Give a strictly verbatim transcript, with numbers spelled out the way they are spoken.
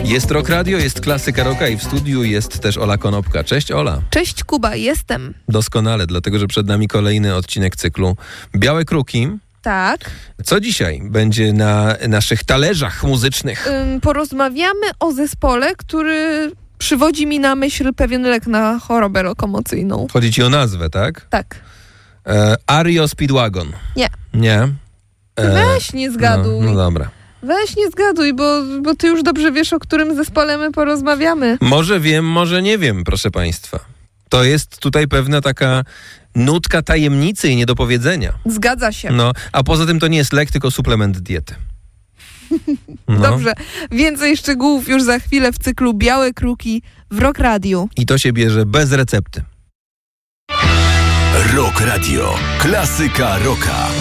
Jest Rock Radio, jest Klasyka Rocka i w studiu jest też Ola Konopka. Cześć Ola. Cześć Kuba, jestem. Doskonale, dlatego że przed nami kolejny odcinek cyklu Białe Kruki. Tak. Co dzisiaj będzie na naszych talerzach muzycznych? Ym, porozmawiamy o zespole, który przywodzi mi na myśl pewien lek na chorobę lokomocyjną. Chodzi ci o nazwę, tak? Tak. E, Ario Speedwagon. Nie. Nie? E, Weź nie zgaduj. No, no dobra. Weź nie zgaduj, bo, bo ty już dobrze wiesz, o którym zespole my porozmawiamy. Może wiem, może nie wiem, proszę państwa. To jest tutaj pewna taka nutka tajemnicy i niedopowiedzenia. Zgadza się. No, a poza tym to nie jest lek, tylko suplement diety. No. Dobrze. Więcej szczegółów już za chwilę w cyklu Białe Kruki w Rock Radio. I to się bierze bez recepty. Rock Radio. Klasyka rocka.